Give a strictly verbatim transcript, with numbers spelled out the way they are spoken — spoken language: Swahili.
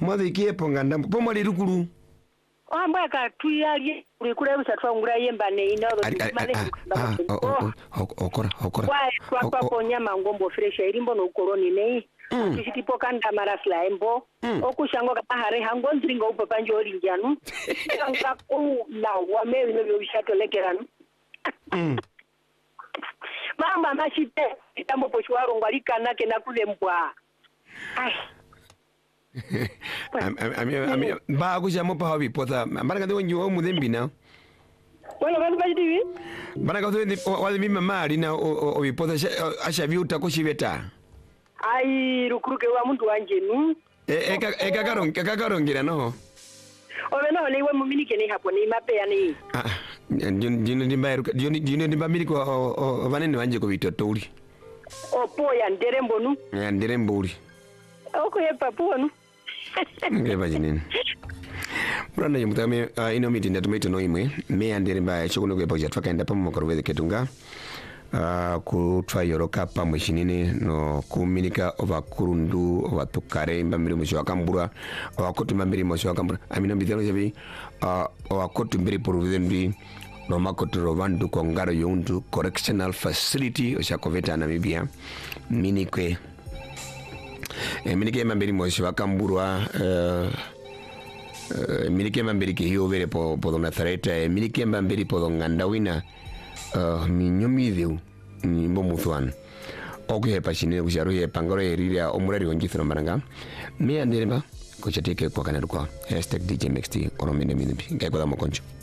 Mwathi kiepo nganda po mwali rukuru. Amba ka tuyali kule busatwa ngura yemba ne inoro mane. Ah, okora okora. Kwa kwa kwa nyama ngombo fresh irimbo no koroni nei. Kishitipo kanda marasla embo. Okushango ka hare hango ndringo upo panjori njanu. Nga ku na wa mewi no bishato lekeranu. Mm. Mama mashite kitambo poshwaro ngwalika nake na kule mbwa. Ai. Ami ami ba kusha pa hobi pota maraka de nyo mudembi na. Wala bali bali divi? Maraka to wale mimi mali na obi pota asha viuta kushibeta. Ai rukuruke wa muntu wanje nu. E e kakaron kakarongira no. Obe no le we mumini kene hapo ni mape ya ni. Ah, jino ndimba jino jino ndimba mili ko vanene wanje ko bitotori. Opo ya nderembo nu. Ya nderembo uri. Oko ye papu nu. Ngeba jinene. Branda yimutame ino miti ndatumito no imwe me anderemba chokuno kwepa twakaenda pa mukoroweze ketunga. Uh, kutwa yoroka pa mwishinini no kuminika ova kurundu ova tukare mbambiri mwisho wakambura ova kotu mbambiri mwisho wakambura amina mbithano javi uh, ova kotu mbiri poruvidhendu no makotu rovandu kongaro yundu correctional facility osha koveta Namibia minikwe e, minike mbambiri mwisho wakamburwa uh, uh, minike mbambiri kihiyo vere po, po donathareta e, minike mbambiri po dongandawina Uh, minyomitheu nyimbo muthwan okuhepa chine kusharo ye pangoro eriria omurari onjithiro maranga me anderemba kuchatike kwa kanarukwa hashtag D J Mixed oromende minimbi ngai kwa mokonjo.